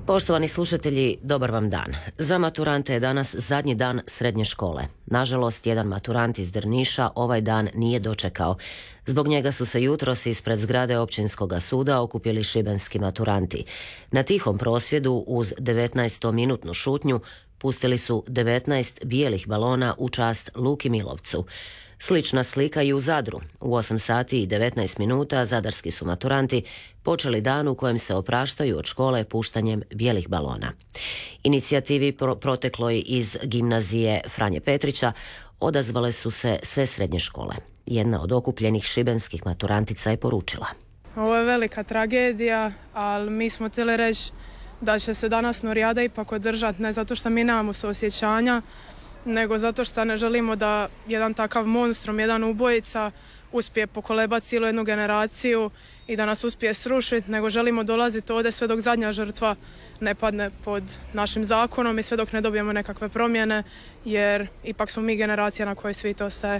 Poštovani slušatelji, dobar vam dan. Za maturante je danas zadnji dan srednje škole. Nažalost, jedan maturant iz Drniša ovaj dan nije dočekao. Zbog njega su se jutros ispred zgrade Općinskog suda okupili šibenski maturanti. Na tihom prosvjedu uz 19-minutnu šutnju pustili su 19 bijelih balona u čast Luki Milovcu. Slična slika i u Zadru. U 8 sati i 19 minuta zadarski su maturanti počeli dan u kojem se opraštaju od škole puštanjem bijelih balona. Inicijativi protekloj iz gimnazije Franje Petrića odazvale su se sve srednje škole. Jedna od okupljenih šibenskih maturantica je poručila: Ovo je velika tragedija, ali mi smo htjeli reći da će se danas Norijada ipak održati, ne zato što mi nemamo suosjećanja, nego zato što ne želimo da jedan takav monstrum, jedan ubojica uspije pokolebati cijelu jednu generaciju i da nas uspije srušiti, nego želimo dolaziti ovdje sve dok zadnja žrtva ne padne pod našim zakonom i sve dok ne dobijemo nekakve promjene, jer ipak smo mi generacija na kojoj svijet ostaje.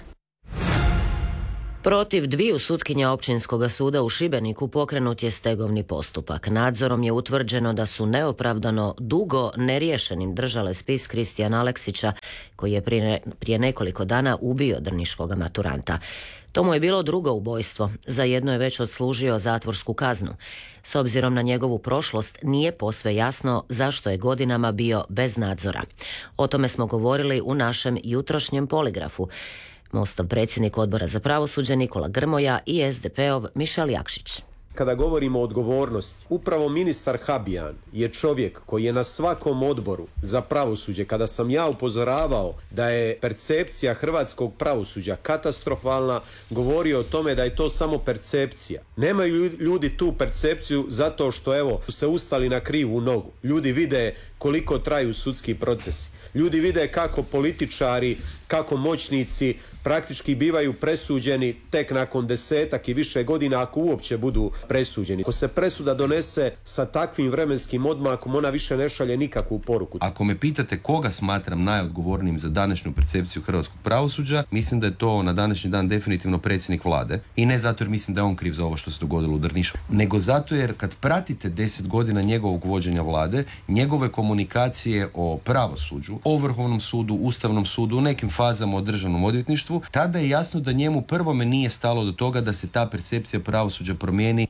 Protiv dviju sutkinja Općinskog suda u Šibeniku pokrenut je stegovni postupak. Nadzorom je utvrđeno da su neopravdano dugo neriješenim držale spis Kristijana Aleksića, koji je prije nekoliko dana ubio drniškog maturanta. To mu je bilo drugo ubojstvo, za jedno je već odslužio zatvorsku kaznu. S obzirom na njegovu prošlost nije posve jasno zašto je godinama bio bez nadzora. O tome smo govorili u našem jutrošnjem poligrafu. Mostov predsjednik Odbora za pravosuđe Nikola Grmoja i SDP-ov Mišel Jakšić. Kada govorimo o odgovornosti, upravo ministar Habijan je čovjek koji je na svakom odboru za pravosuđe, kada sam ja upozoravao da je percepcija hrvatskog pravosuđa katastrofalna, govorio o tome da je to samo percepcija. Nemaju ljudi tu percepciju zato što su se ustali na krivu nogu. Ljudi vide koliko traju sudski procesi. Ljudi vide kako političari, kako moćnici praktički bivaju presuđeni tek nakon 10 i više godina, ako uopće budu presuđeni. Ako se presuda donese sa takvim vremenskim odmakom, ona više ne šalje nikakvu poruku. Ako me pitate koga smatram najodgovornijim za današnju percepciju hrvatskog pravosuđa, mislim da je to na današnji dan definitivno predsjednik vlade. I ne zato jer mislim da je on kriv za ovo što se dogodilo u Drnišu, nego zato jer kad pratite 10 godina njegovog vođenja vlade, njegove komunikacije o pravosuđu, o Vrhovnom sudu, Ustavnom sudu, u nekim fazama o Državnom odvjetništvu, tada je jasno da njemu prvome nije stalo do toga da se ta percepcija pravosuđa promijeni.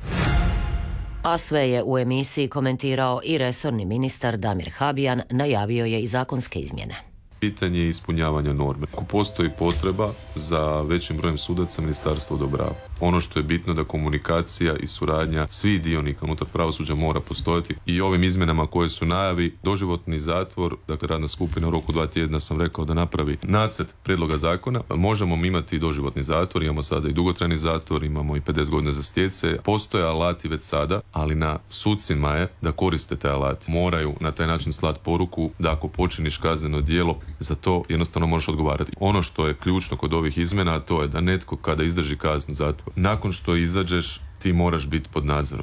A sve je u emisiji komentirao i resorni ministar Damir Habijan, najavio je i zakonske izmjene. Pitanje ispunjavanja norme. Ako postoji potreba za većim brojem sudaca, ministarstvo odobrava. Ono što je bitno da komunikacija i suradnja svih dionika unutar pravosuđa mora postojati i ovim izmjenama koje su najavi, doživotni zatvor, dakle radna skupina u roku 2 tjedna sam rekao da napravi nacrt prijedloga zakona, možemo imati i doživotni zatvor, imamo sada i dugotrajni zatvor, imamo i 50 godina za stjece, postoje alati već sada, ali na sucima je da koriste te alati. Moraju na taj način slati poruku da ako počiniš kazneno djelo, za to jednostavno možeš odgovarati. Ono što je ključno kod ovih izmjena, to je da netko kada izdrži kaznu zatvora, nakon što izađeš, ti moraš biti pod nadzorom.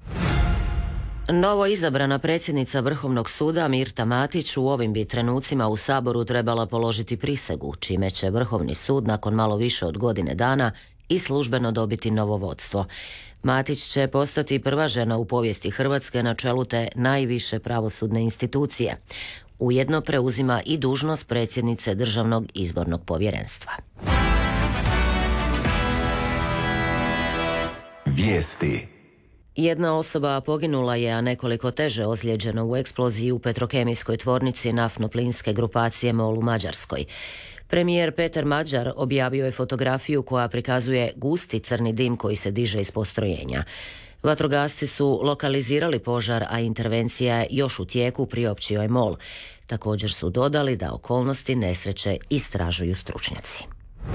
Novo izabrana predsjednica Vrhovnog suda Mirta Matić u ovim bi trenucima u Saboru trebala položiti prisegu, čime će Vrhovni sud nakon malo više od godine dana i službeno dobiti novo vodstvo. Matić će postati prva žena u povijesti Hrvatske na čelu te najviše pravosudne institucije. Ujedno preuzima i dužnost predsjednice Državnog izbornog povjerenstva. Vijesti. Jedna osoba poginula je, a nekoliko teže ozlijeđeno u eksploziji u petrokemijskoj tvornici naftno-plinske grupacije MOL u Mađarskoj. Premijer Peter Mađar objavio je fotografiju koja prikazuje gusti crni dim koji se diže iz postrojenja. Vatrogasci su lokalizirali požar, a intervencija je još u tijeku, priopćio je MOL. Također su dodali da okolnosti nesreće istražuju stručnjaci.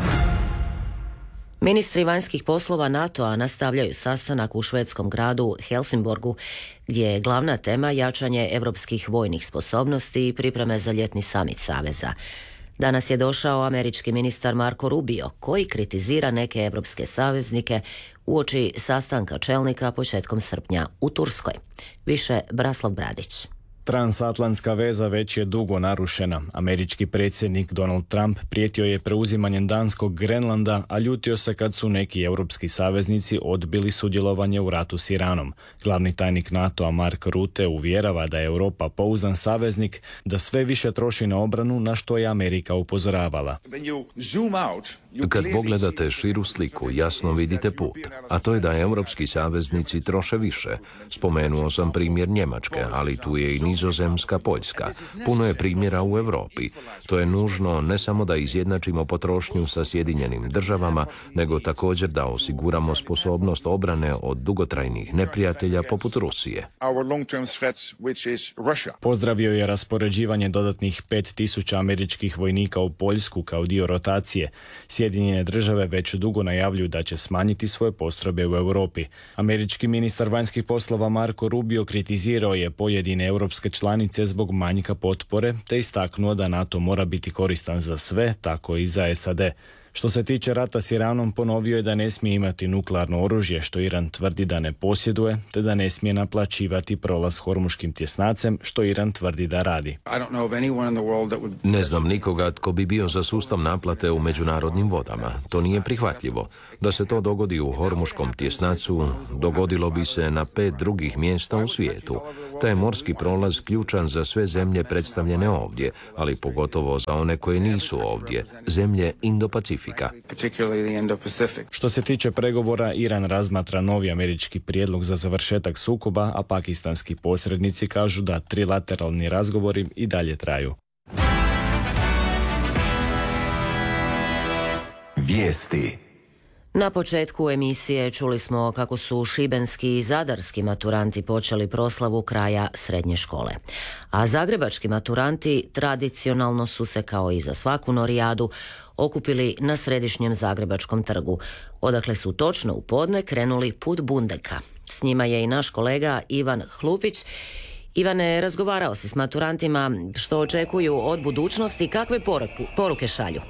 Ministri vanjskih poslova NATO-a nastavljaju sastanak u švedskom gradu Helsingborgu, gdje je glavna tema jačanje europskih vojnih sposobnosti i pripreme za ljetni samit Saveza. Danas je došao američki ministar Marco Rubio, koji kritizira neke europske saveznike uoči sastanka čelnika početkom srpnja u Turskoj. Više Braslav Bradić. Transatlantska veza već je dugo narušena. Američki predsjednik Donald Trump prijetio je preuzimanjem danskog Grenlanda, a ljutio se kad su neki europski saveznici odbili sudjelovanje u ratu s Iranom. Glavni tajnik NATO-a Mark Rutte uvjerava da je Europa pouzdan saveznik, da sve više troši na obranu, na što je Amerika upozoravala. Kad pogledate širu sliku, jasno vidite put, a to je da europski saveznici troše više. Spomenuo sam primjer Njemačke, ali tu je i Nizozemska, Poljska. Puno je primjera u Europi. To je nužno ne samo da izjednačimo potrošnju sa Sjedinjenim državama, nego također da osiguramo sposobnost obrane od dugotrajnih neprijatelja poput Rusije. Pozdravio je raspoređivanje dodatnih 5.000 američkih vojnika u Poljsku kao dio rotacije. Sjedinjene države već dugo najavljuju da će smanjiti svoje postrojbe u Europi. Američki ministar vanjskih poslova Marco Rubio kritizirao je pojedine europske članice zbog manjka potpore, te istaknuo da NATO mora biti koristan za sve, tako i za SAD. Što se tiče rata s Iranom, ponovio je da ne smije imati nuklearno oružje, što Iran tvrdi da ne posjeduje, te da ne smije naplaćivati prolaz Hormuškim tjesnacem, što Iran tvrdi da radi. Ne znam nikoga tko bi bio za sustav naplate u međunarodnim vodama. To nije prihvatljivo. Da se to dogodi u Hormuškom tjesnacu, dogodilo bi se na 5 drugih mjesta u svijetu. Taj morski prolaz ključan za sve zemlje predstavljene ovdje, ali pogotovo za one koje nisu ovdje, zemlje Indo-Pacifika. Što se tiče pregovora, Iran razmatra novi američki prijedlog za završetak sukoba, a pakistanski posrednici kažu da trilateralni razgovori i dalje traju. Vijesti. Na početku emisije čuli smo kako su šibenski i zadarski maturanti počeli proslavu kraja srednje škole. A zagrebački maturanti tradicionalno su se, kao i za svaku norijadu, okupili na središnjem Zagrebačkom trgu, odakle su točno u podne krenuli put Bundeka. S njima je i naš kolega Ivan Hlupić. Ivane, razgovarao si s maturantima, što očekuju od budućnosti, kakve poruke šalju?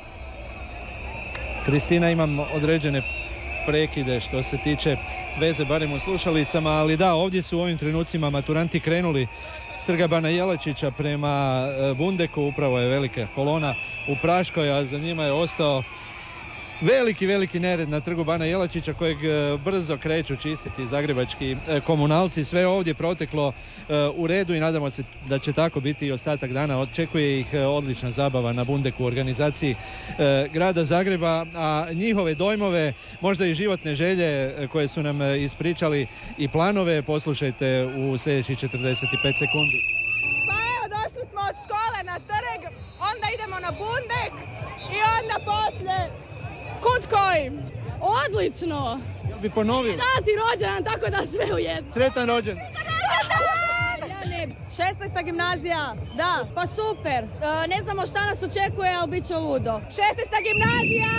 Kristina, imam određene prekide što se tiče veze, barem u slušalicama, ali da, ovdje su u ovim trenucima maturanti krenuli s Trga Bana Jelačića prema Bundeku. Upravo je velika kolona u Praškoj, a za njima je ostao veliki nered na Trgu Bana Jelačića, kojeg brzo kreću čistiti zagrebački komunalci. Sve ovdje proteklo u redu i nadamo se da će tako biti i ostatak dana. Očekuje ih odlična zabava na Bundeku u organizaciji grada Zagreba, a njihove dojmove, možda i životne želje koje su nam ispričali i planove, poslušajte u sljedećih 45 sekundi. Pa evo, došli smo od škole na trg, onda idemo na Bundek i onda poslije kud kojim? Odlično! Ja bi ponovio. Da, si rođendan, tako da sve u jedno. Sretan rođendan! 16. gimnazija, da, pa super. Ne znamo šta nas očekuje, ali bit će ludo. 16. gimnazija!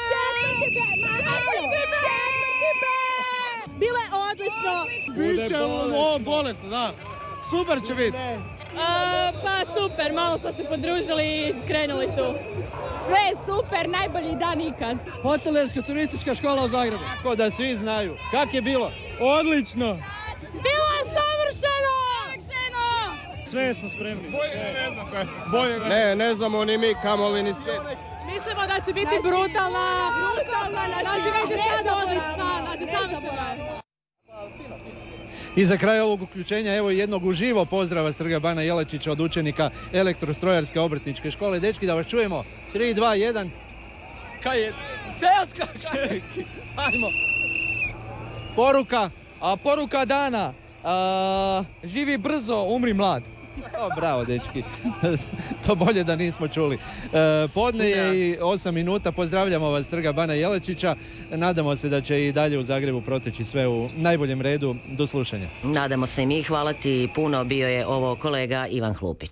Bile odlično. Biće ovo bolesno, da. Super će biti. Pa super, malo smo se podružili i krenuli tu. Sve je super, najbolji dan ikad. Hotelerska turistička škola u Zagrebu. Tako da svi znaju. Kak je bilo? Odlično. Bilo je savršeno! Sve smo spremni. Bolje ne znamo ni mi, kamoli ni svijet. Mislimo da će biti brutalna. Znači već je sad odlična, znači savršeno je. I za kraj ovog uključenja, evo jednog uživo pozdrava s Trga Bana Jelačića od učenika Elektrostrojarske obrtničke škole. Dečki, da vas čujemo. 3, 2, 1. Kaj je? Selska! Ajmo. Poruka. Poruka dana. Živi brzo, umri mlad. Bravo, dečki. To bolje da nismo čuli. Podne je i 8 minuta. Pozdravljamo vas s Trga Bana Jelačića. Nadamo se da će i dalje u Zagrebu proteći sve u najboljem redu. Do slušanja. Nadamo se i mi. Hvala ti puno. Bio je ovo kolega Ivan Hlupić.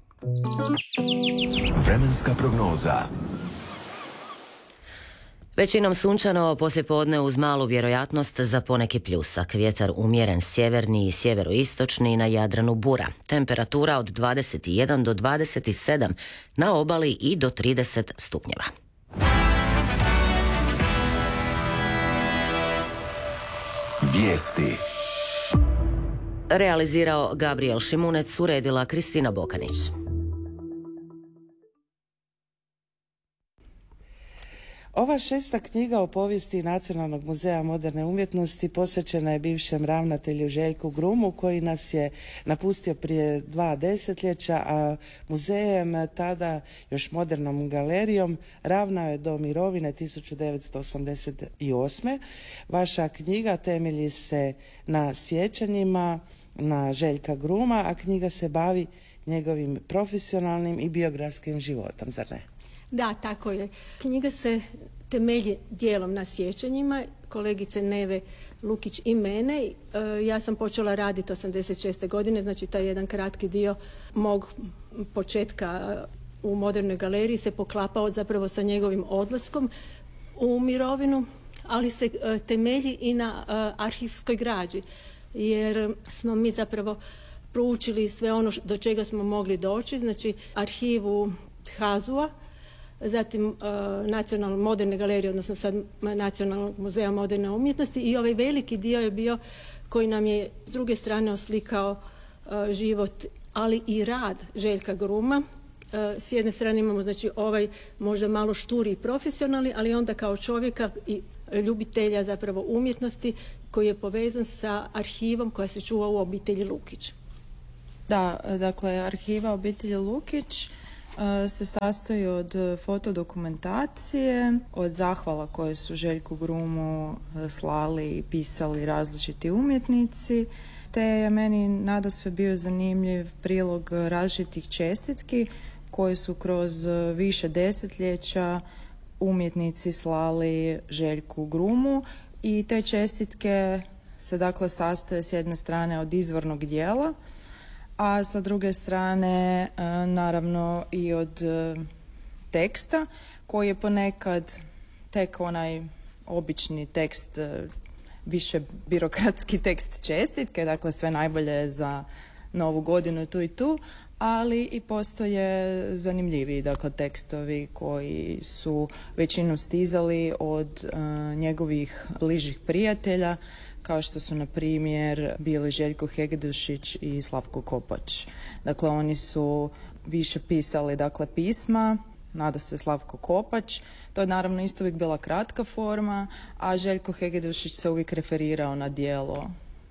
Vremenska prognoza. Većinom sunčano, poslijepodne uz malu vjerojatnost za poneki pljusak. Vjetar umjeren sjeverni i sjeveroistočni, na Jadranu bura. Temperatura od 21 do 27, na obali i do 30 stupnjeva. Vijesti. Realizirao Gabriel Šimunec, uredila Kristina Bokanić. Ova 6. knjiga o povijesti Nacionalnog muzeja moderne umjetnosti posvećena je bivšem ravnatelju Željku Grumu, koji nas je napustio prije 2 desetljeća, a muzejem, tada još modernom galerijom, ravnao je do mirovine 1988. Vaša knjiga temelji se na sjećanjima na Željka Gruma, a knjiga se bavi njegovim profesionalnim i biografskim životom, zar ne? Da, tako je. Knjiga se temelji dijelom na sjećanjima kolegice Neve Lukić i mene. Ja sam počela raditi 86. godine, znači taj jedan kratki dio mog početka u modernoj galeriji se poklapao zapravo sa njegovim odlaskom u mirovinu, ali se temelji i na arhivskoj građi, jer smo mi zapravo proučili sve ono do čega smo mogli doći, znači arhivu HAZU-a, zatim Nacionalne moderne galerije, odnosno sad Nacionalnog muzeja moderne umjetnosti, i ovaj veliki dio je bio koji nam je s druge strane oslikao život, ali i rad Željka Gruma. S jedne strane imamo znači ovaj možda malo šturi i profesionalni, ali onda kao čovjeka i ljubitelja zapravo umjetnosti koji je povezan sa arhivom koja se čuva u obitelji Lukić. Da, dakle arhiva obitelji Lukić se sastoji od fotodokumentacije, od zahvala koje su Željku Grumu slali i pisali različiti umjetnici, te je meni nadasve bio zanimljiv prilog različitih čestitki koje su kroz više desetljeća umjetnici slali Željku Grumu, i te čestitke se dakle sastoje s jedne strane od izvornog dijela, a sa druge strane naravno i od teksta koji je ponekad tek onaj obični tekst, više birokratski tekst čestitke, dakle sve najbolje za novu godinu tu i tu, ali i postoje zanimljiviji dakle tekstovi koji su većinom stizali od njegovih bližih prijatelja, kao što su na primjer bili Željko Hegdušić i Slavko Kopač. Dakle, oni su više pisali dakle pisma, nadasve Slavko Kopač. To je naravno isto uvijek bila kratka forma, a Željko Hegdušić se uvijek referirao na djelo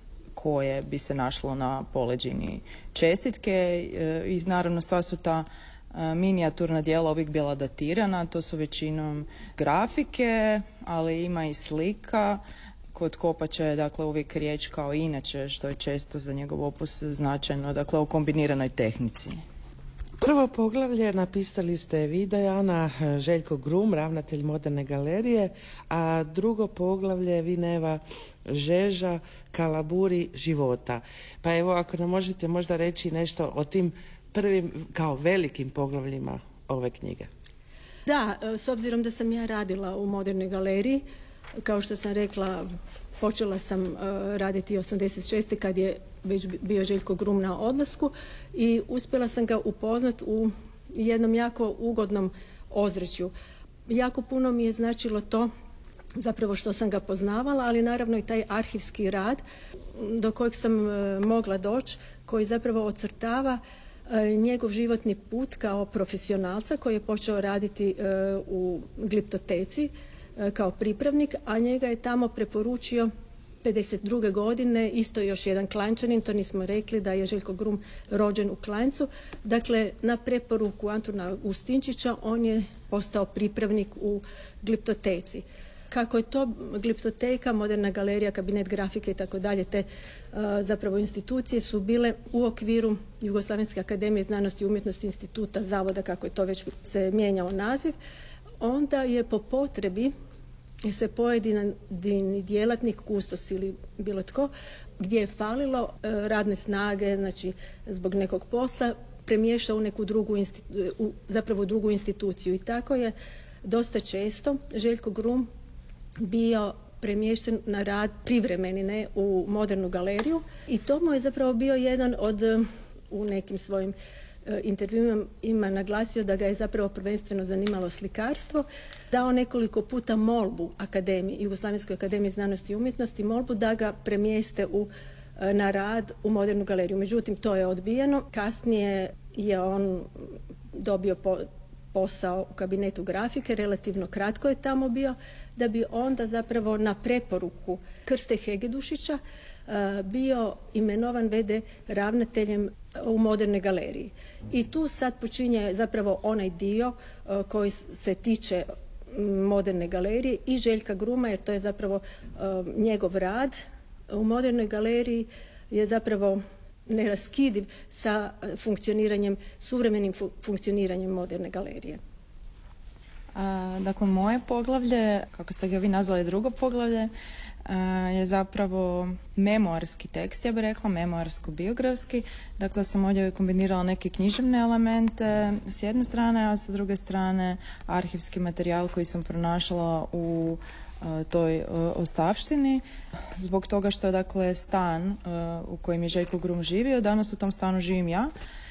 koje bi se našlo na poleđini čestitke, i naravno sva su ta minijaturna djela uvijek bila datirana, to su većinom grafike, ali ima i slika. Kod Kopača je dakle uvijek riječ, kao i inače što je često za njegov opus značajno, dakle o kombiniranoj tehnici. Prvo poglavlje napisali ste vi, Dajana, Željko Grum, ravnatelj moderne galerije, a drugo poglavlje vi, Neva, Žeža, kalaburi života. Pa evo, ako nam možete možda reći nešto o tim prvim kao velikim poglavljima ove knjige. Da, s obzirom da sam ja radila u modernoj galeriji, kao što sam rekla, počela sam raditi 86. kad je već bio Željko Grum na odlasku, i uspjela sam ga upoznat u jednom jako ugodnom ozračju. Jako puno mi je značilo to zapravo što sam ga poznavala, ali naravno i taj arhivski rad do kojeg sam mogla doći, koji zapravo ocrtava njegov životni put kao profesionalca koji je počeo raditi u gliptoteci kao pripravnik, a njega je tamo preporučio 52. godine isto još jedan Klanjčanin, to nismo rekli da je Željko Grum rođen u Klanjcu. Dakle, na preporuku Antuna Ustinčića on je postao pripravnik u gliptoteci. Kako je to gliptoteka, moderna galerija, kabinet grafike i tako dalje, te zapravo institucije su bile u okviru Jugoslavenske akademije znanosti i umjetnosti, instituta, zavoda, kako je to već se mijenjao naziv, onda je po potrebi se pojedini djelatnik, kustos ili bilo tko, gdje je falilo radne snage, znači zbog nekog posla, premještao u neku drugu instituciju. I tako je dosta često Željko Grum bio premješten na rad privremeni, u modernu galeriju, i to mu je zapravo bio jedan od, u nekim svojim intervjuima ima naglasio da ga je zapravo prvenstveno zanimalo slikarstvo, dao nekoliko puta molbu Jugoslavenskoj akademiji znanosti i umjetnosti, molbu da ga premjeste u na rad u Modernu galeriju. Međutim, to je odbijeno. Kasnije je on dobio posao u kabinetu grafike, relativno kratko je tamo bio, da bi onda zapravo na preporuku Krste Hegedušića bio imenovan v.d. ravnateljem u Modernoj galeriji. I tu sad počinje zapravo onaj dio koji se tiče Moderne galerije i Željka Gruma, jer to je zapravo njegov rad u Modernoj galeriji je zapravo neraskidiv sa funkcioniranjem, suvremenim funkcioniranjem Moderne galerije. Dakle, moje poglavlje, kako ste ga vi nazvali drugo poglavlje, je zapravo memoarski tekst, ja bih rekla, memoarsko-biografski. Dakle, sam ovdje kombinirala neke književne elemente s jedne strane, a sa druge strane arhivski materijal koji sam pronašla u toj ostavštini, zbog toga što je dakle stan u kojem je Željko Grum živio, danas u tom stanu živim ja.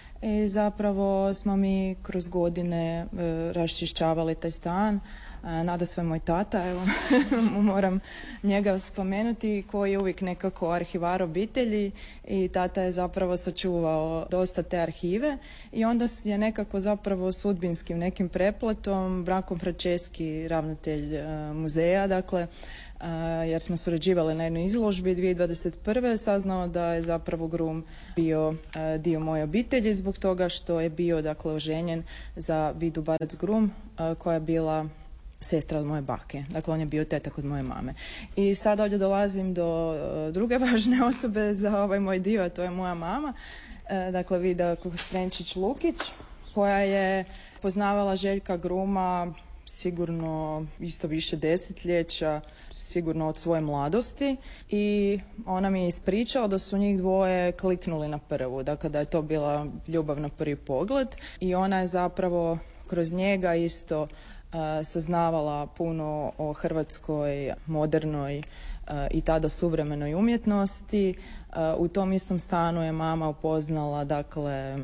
I zapravo smo mi kroz godine raščišćavali taj stan. Nadasve moj tata, evo, moram njega spomenuti, koji je uvijek nekako arhivar obitelji i tata je zapravo sačuvao dosta te arhive i onda je nekako zapravo sudbinskim nekim prepletom Branko Fračeski, ravnatelj muzeja, dakle, jer smo surađivali na jednoj izložbi 2021. saznao da je zapravo Grum bio dio moje obitelji zbog toga što je bio dakle oženjen za Vidu Barac Grum koja je bila sestra od moje bake. Dakle, on je bio tetak od moje mame. I sad ovdje dolazim do druge važne osobe za ovaj moj dio, a to je moja mama. Dakle, Vida Kostrenčić-Lukić, koja je poznavala Željka Gruma sigurno isto više desetljeća, sigurno od svoje mladosti i ona mi je ispričala da su njih dvoje kliknuli na prvu, dakle da je to bila ljubav na prvi pogled i ona je zapravo kroz njega isto saznavala puno o hrvatskoj modernoj i tada suvremenoj umjetnosti. U tom istom stanu je mama upoznala dakle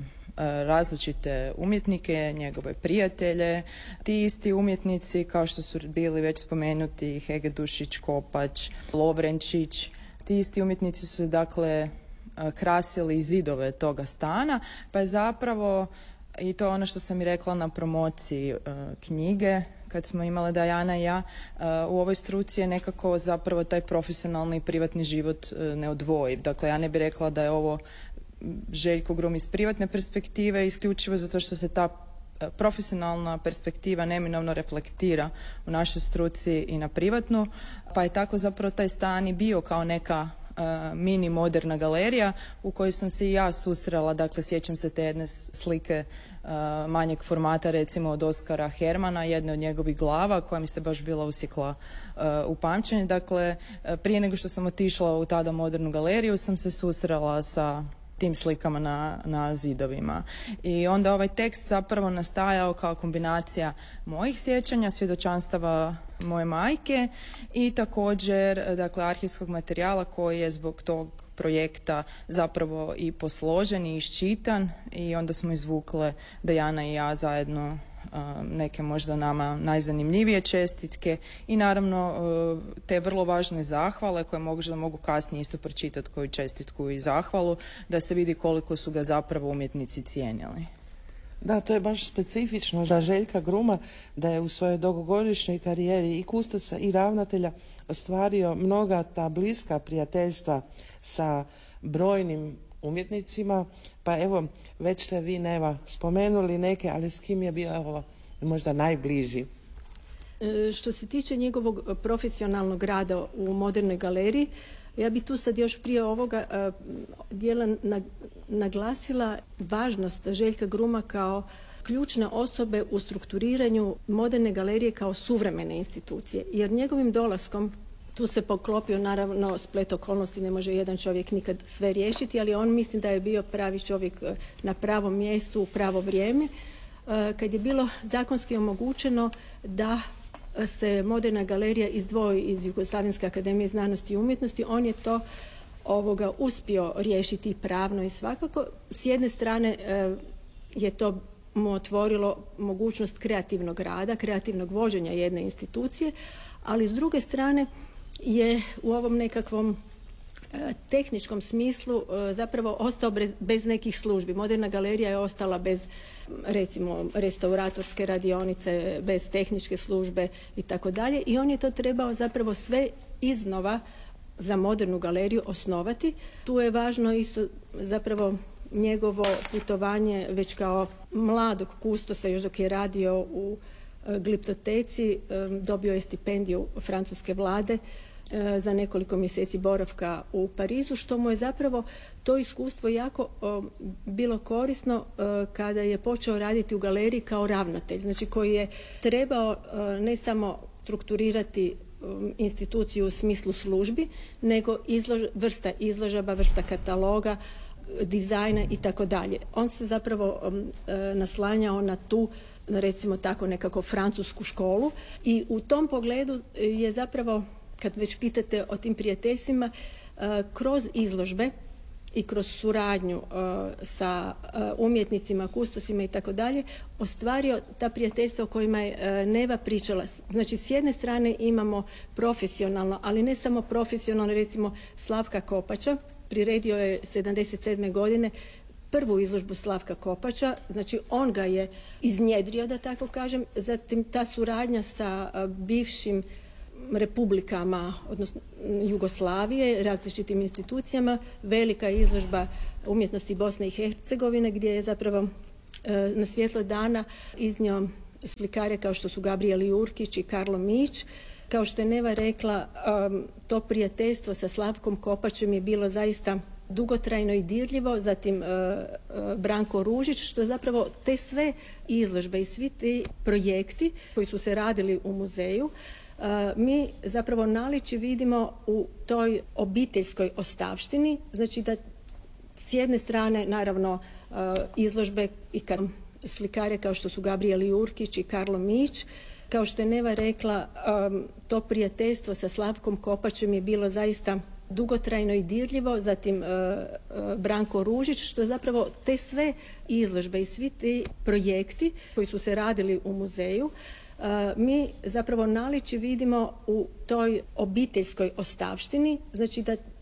različite umjetnike, njegove prijatelje. Ti isti umjetnici kao što su bili već spomenuti Hegedušić, Kopač, Lovrenčić, ti isti umjetnici su dakle krasili zidove toga stana, pa je zapravo i to je ono što sam i rekla na promociji knjige kad smo imale Dajana i ja, u ovoj struci je nekako zapravo taj profesionalni i privatni život neodvojiv. Dakle, ja ne bih rekla da je ovo Željko Grum iz privatne perspektive isključivo zato što se ta profesionalna perspektiva neminovno reflektira u našoj struci i na privatnu, pa je tako zapravo taj stan i bio kao neka mini moderna galerija u kojoj sam se i ja susrela, dakle sjećam se te jedne slike manjeg formata recimo od Oskara Hermana, jedne od njegovih glava koja mi se baš bila usjekla u pamćenje. Dakle, prije nego što sam otišla u tada modernu galeriju sam se susrela sa tim slikama na zidovima. I onda ovaj tekst zapravo nastajao kao kombinacija mojih sjećanja, svjedočanstava moje majke i također dakle arhivskog materijala koji je zbog tog projekta zapravo i posložen i iščitan i onda smo izvukle Dajana i ja zajedno neke možda nama najzanimljivije čestitke i naravno te vrlo važne zahvale koje možda mogu kasnije isto pročitati koju čestitku i zahvalu da se vidi koliko su ga zapravo umjetnici cijenili. Da, to je baš specifično za Željka Gruma da je u svojoj dugogodišnjoj karijeri i kustosa i ravnatelja ostvario mnoga ta bliska prijateljstva sa brojnim umjetnicima, pa evo već ste vi Neva spomenuli neke, ali s kim je bio evo, možda najbliži? Što se tiče njegovog profesionalnog rada u Modernoj galeriji, ja bi tu sad još prije ovoga dijela naglasila važnost Željka Gruma kao ključne osobe u strukturiranju Moderne galerije kao suvremene institucije, jer njegovim dolaskom tu se poklopio naravno splet okolnosti, ne može jedan čovjek nikad sve riješiti, ali on mislim da je bio pravi čovjek na pravom mjestu u pravo vrijeme. Kad je bilo zakonski omogućeno da se Moderna galerija izdvoji iz Jugoslavenske akademije znanosti i umjetnosti, on je to uspio riješiti pravno i svakako. S jedne strane je to mu otvorilo mogućnost kreativnog rada, kreativnog vođenja jedne institucije, ali s druge strane je u ovom nekakvom tehničkom smislu zapravo ostao bez nekih službi. Moderna galerija je ostala bez, recimo, restauratorske radionice, bez tehničke službe i tako dalje. I on je to trebao zapravo sve iznova za modernu galeriju osnovati. Tu je važno isto zapravo njegovo putovanje već kao mladog kustosa, još dok je radio u gliptoteci, dobio je stipendiju francuske vlade za nekoliko mjeseci boravka u Parizu, što mu je zapravo to iskustvo jako bilo korisno kada je počeo raditi u galeriji kao ravnatelj, znači koji je trebao ne samo strukturirati instituciju u smislu službi, nego vrsta izložaba, vrsta kataloga, dizajna i tako dalje. On se zapravo naslanjao na tu, recimo tako, nekako francusku školu i u tom pogledu je zapravo, kad već pitate o tim prijateljstvima, kroz izložbe i kroz suradnju sa umjetnicima, kustosima i tako dalje, ostvario ta prijateljstva o kojima je Neva pričala. Znači, s jedne strane imamo profesionalno, ali ne samo profesionalno, recimo Slavka Kopača, priredio je 1977. godine prvu izložbu Slavka Kopača, znači on ga je iznjedrio, da tako kažem. Zatim ta suradnja sa bivšim republikama, odnosno Jugoslavije, različitim institucijama, velika izložba umjetnosti Bosne i Hercegovine, gdje je zapravo na svjetlo dana iznio slikare kao što su Gabriel Jurkić i Karlo Mić. Kao što je Neva rekla, to prijateljstvo sa Slavkom Kopačem je bilo zaista dugotrajno i dirljivo, zatim Branko Ružić, što zapravo te sve izložbe i svi ti projekti koji su se radili u muzeju, mi zapravo naličje vidimo u toj obiteljskoj ostavštini, znači da s jedne strane naravno izložbe i slikare kao što su Gabriel Jurkić i Karlo Mić. Kao što je Neva rekla, to prijateljstvo sa Slavkom Kopačem je bilo zaista dugotrajno i dirljivo, zatim Branko Ružić, što zapravo te sve izložbe i svi ti projekti koji su se radili u muzeju, mi zapravo naličje vidimo u toj obiteljskoj ostavštini, znači da